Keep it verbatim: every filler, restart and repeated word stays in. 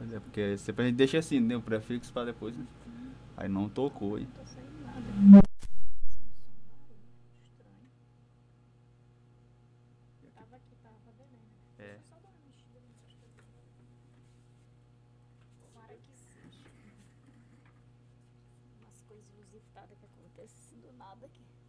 Mas é porque sempre a gente deixa assim, né? O prefixo pra depois, né? Aí não tocou, hein? Não tô saindo nada. Sem som, barulho. Estranho. Tava aqui, tava beleza. É. Deixa eu só dar uma mexida nessas coisas. Tomara que seja. Umas coisas inusitadas que acontecem do nada aqui.